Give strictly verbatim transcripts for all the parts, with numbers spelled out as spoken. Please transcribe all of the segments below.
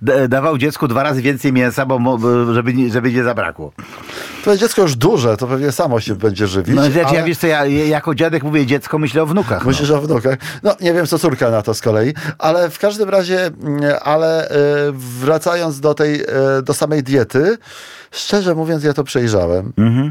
d- dawał dziecku dwa razy więcej mięsa, bo mo- żeby, nie, żeby nie zabrakło. To jest dziecko już duże, to pewnie samo się będzie żywić. No ale... ale... ja wiesz co, ja jako dziadek mówię dziecko, myślę o wnukach. Myślisz no. o wnukach? No nie wiem, co córka na to z kolei, ale w każdym razie, ale wracając do tej, do samej diety, szczerze mówiąc, ja to przejrzałem. Mhm.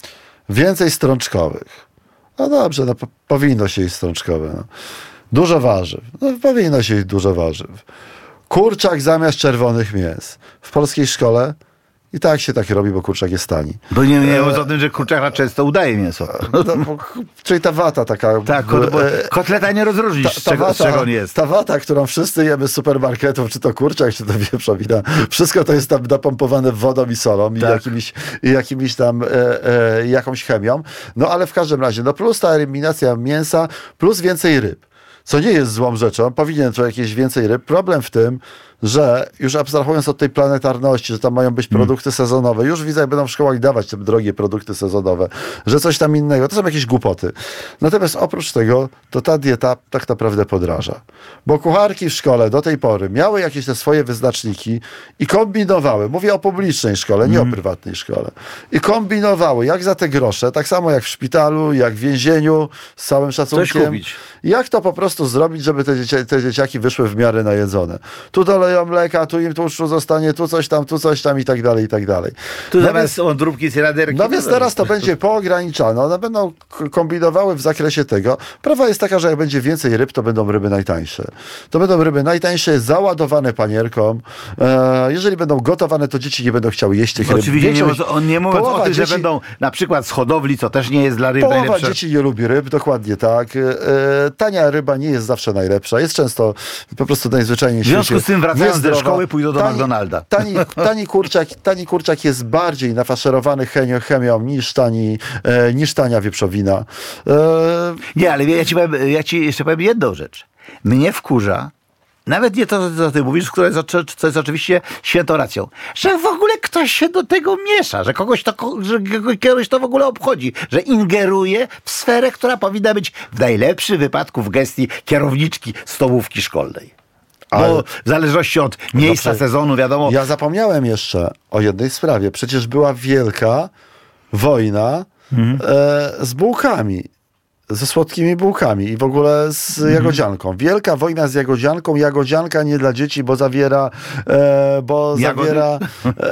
Więcej strączkowych. No dobrze, no, po, powinno się iść strączkowe. No. Dużo warzyw. No, powinno się iść dużo warzyw. Kurczak zamiast czerwonych mięs. W polskiej szkole i tak się tak robi, bo kurczak jest tani. Bo nie wiem o tym, że kurczaka często udaje mięso. No, bo, czyli ta wata taka... Tak, bo kotleta nie rozróżnić, ta, ta z, czego, wata, z czego on jest. Ta wata, którą wszyscy jemy z supermarketów, czy to kurczak, czy to wieprzowina, wszystko to jest tam napompowane wodą i solą tak. i, jakimiś, i jakimiś tam e, e, jakąś chemią. No ale w każdym razie, no plus ta eliminacja mięsa, plus więcej ryb. Co nie jest złą rzeczą, powinien to jakieś więcej ryb. Problem w tym, że już abstrahując od tej planetarności, że tam mają być produkty sezonowe, już widzę, jak będą w szkołach dawać te drogie produkty sezonowe, że coś tam innego, to są jakieś głupoty. Natomiast oprócz tego, to ta dieta tak naprawdę podraża. Bo kucharki w szkole do tej pory miały jakieś te swoje wyznaczniki i kombinowały, mówię o publicznej szkole, nie mm. o prywatnej szkole, i kombinowały, jak za te grosze, tak samo jak w szpitalu, jak w więzieniu, z całym szacunkiem, jak to po prostu zrobić, żeby te, dzieci, te dzieciaki wyszły w miarę najedzone. Tu dole mleka, tu im tłuszczu zostanie, tu coś tam, tu coś tam i tak dalej, i tak dalej. Tu zamiast są odróbki z raderki. No więc teraz to będzie poograniczane. One będą kombinowały w zakresie tego. Prawa jest taka, że jak będzie więcej ryb, to będą ryby najtańsze. To będą ryby najtańsze, załadowane panierką. E, jeżeli będą gotowane, to dzieci nie będą chciały jeść tych ryb. Oczywiście nie, on nie mówi o tym, że dzieci, będą na przykład z hodowli, co też nie jest dla ryb połowa najlepsze. Połowa dzieci nie lubi ryb, dokładnie tak. E, tania ryba nie jest zawsze najlepsza. Jest często po prostu najzwyczajniej w W związku z tym wracając ze szkoły pójdą do tani, McDonalda. Tani, tani, kurczak, tani kurczak jest bardziej nafaszerowany chemią, chemią niż, tani, e, niż tania wieprzowina. E... Nie, ale ja ci, powiem, ja ci jeszcze powiem jedną rzecz. Mnie wkurza, nawet nie to, co ty mówisz, które jest, co jest oczywiście świętą racją, że w ogóle ktoś się do tego miesza, że kogoś to, że kogoś to w ogóle obchodzi, że ingeruje w sferę, która powinna być w najlepszym wypadku w gestii kierowniczki stołówki szkolnej. Ale... Bo w zależności od miejsca, no, sezonu, wiadomo. Ja zapomniałem jeszcze o jednej sprawie. Przecież była wielka wojna mhm. e, z bułkami. Ze słodkimi bułkami i w ogóle z mhm. jagodzianką. Wielka wojna z jagodzianką. Jagodzianka nie dla dzieci, bo zawiera e, bo zawiera,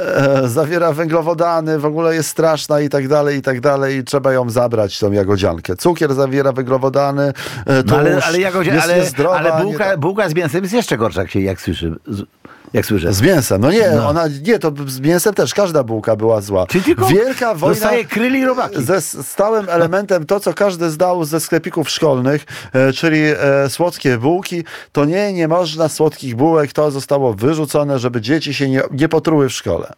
e, zawiera węglowodany, w ogóle jest straszna i tak dalej, i tak dalej. I trzeba ją zabrać, tą jagodziankę. Cukier zawiera węglowodany, e, tłuszcz, no ale, ale, jagodzia, jest ale, niezdrowa. ale bułka, nie... bułka z mięsem jest jeszcze gorsza, jak, się, jak słyszy. Jak słyszę. Z mięsem. No nie, no. ona nie, to z mięsem też każda bułka była zła. Czyli tylko wielka wojna dostaje kryli i robaki. Ze stałym elementem to, co każdy zdał ze sklepików szkolnych, e, czyli e, słodkie bułki, to nie, nie można słodkich bułek, to zostało wyrzucone, żeby dzieci się nie, nie potruły w szkole.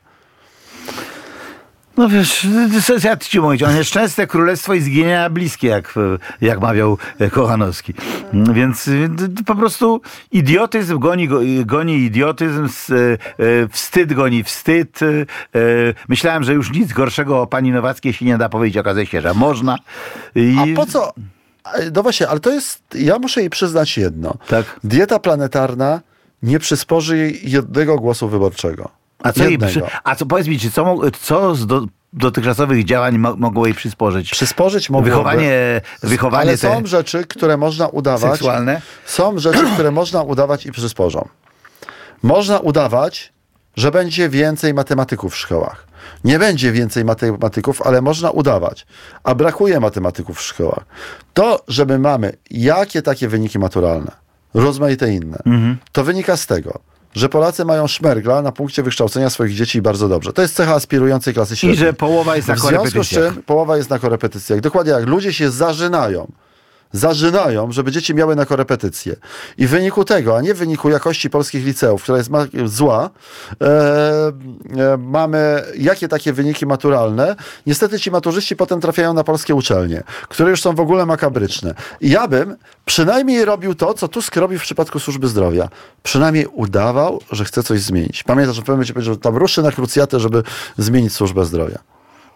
No wiesz, ja ci mówię, on jest częste królestwo i zginienia bliskie, jak, jak mawiał Kochanowski. Więc po prostu idiotyzm goni, goni idiotyzm, wstyd goni wstyd. Myślałem, że już nic gorszego o pani Nowackiej się nie da powiedzieć, okazuje się, że można. I... A po co? No właśnie, ale to jest, ja muszę jej przyznać jedno. Tak. Dieta planetarna nie przysporzy jej jednego głosu wyborczego. A co, jej, a co powiedz mi, czy co, co z do, dotychczasowych działań mo, mogło jej przysporzyć? Przysporzyć mogłoby. Wychowanie, wychowanie ale są rzeczy, które można udawać. Seksualne? Są rzeczy, które można udawać i przysporzą. Można udawać, że będzie więcej matematyków w szkołach. Nie będzie więcej matematyków, ale można udawać. A brakuje matematyków w szkołach. To, że my mamy jakie takie wyniki maturalne, rozmaite inne, mhm. to wynika z tego, że Polacy mają szmergla na punkcie wykształcenia swoich dzieci bardzo dobrze. To jest cecha aspirującej klasy średniej. I że połowa jest na korepetycjach. W związku z czym połowa jest na korepetycjach. Dokładnie jak ludzie się zażynają, zażynają, żeby dzieci miały na korepetycje. I w wyniku tego, a nie w wyniku jakości polskich liceów, która jest zła, e, e, mamy jakie takie wyniki maturalne. Niestety ci maturzyści potem trafiają na polskie uczelnie, które już są w ogóle makabryczne. I ja bym przynajmniej robił to, co Tusk robi w przypadku służby zdrowia. Przynajmniej udawał, że chce coś zmienić. Pamiętasz, że w pewnym momencie powiedział, że tam ruszy na krucjatę, żeby zmienić służbę zdrowia.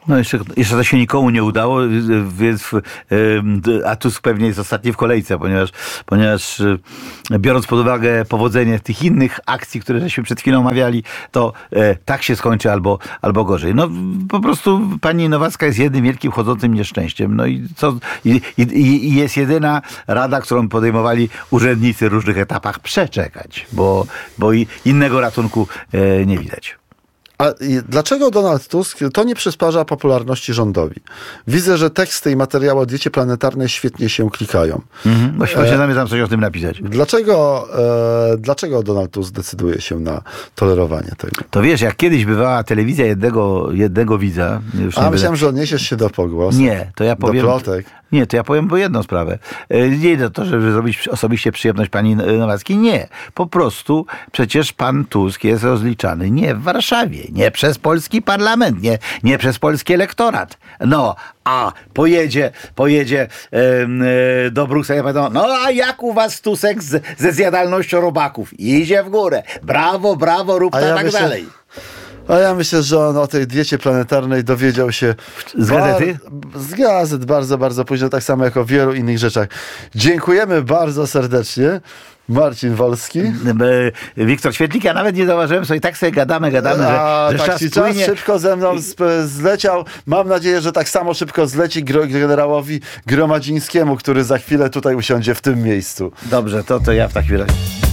No jeszcze, jeszcze to się nikomu nie udało, więc a Tusk pewnie jest ostatni w kolejce, ponieważ, ponieważ biorąc pod uwagę powodzenie tych innych akcji, które żeśmy przed chwilą omawiali, to tak się skończy albo, albo gorzej. No po prostu pani Nowacka jest jednym wielkim chodzącym nieszczęściem. No i, co, i, i, i jest jedyna rada, którą podejmowali urzędnicy w różnych etapach, przeczekać, bo, bo i innego ratunku nie widać. A dlaczego Donald Tusk to nie przysparza popularności rządowi? Widzę, że teksty i materiały o diecie planetarnej świetnie się klikają. Mhm, właśnie e, zamierzam coś o tym napisać. Dlaczego, e, dlaczego Donald Tusk decyduje się na tolerowanie tego? To wiesz, jak kiedyś bywała telewizja jednego, jednego widza... Już A myślałem, że odniesiesz się do pogłosów. Nie, to ja powiem... Do plotek. Nie, to ja powiem po jedną sprawę. Nie do to, żeby zrobić osobiście przyjemność pani Nowackiej. Nie. Po prostu przecież pan Tusk jest rozliczany nie w Warszawie, nie przez polski parlament, nie, nie przez polski elektorat. No, a pojedzie, pojedzie yy, do Brukseli i powiedzą, no a jak u was Tusek z, ze zjadalnością robaków? Idzie w górę. Brawo, brawo, rób to ja tak myślę... dalej. A ja myślę, że on o tej diecie planetarnej dowiedział się z gazety? Bar- z gazet bardzo, bardzo późno, tak samo jak o wielu innych rzeczach. Dziękujemy bardzo serdecznie. Marcin Wolski. Wiktor Świetlik, ja nawet nie zauważyłem sobie, tak sobie gadamy, gadamy, A, że, że tak czas ci płynie. czas szybko ze mną sp- zleciał. Mam nadzieję, że tak samo szybko zleci gro- generałowi Gromadzińskiemu, który za chwilę tutaj usiądzie w tym miejscu. Dobrze, to, to ja w takim razie.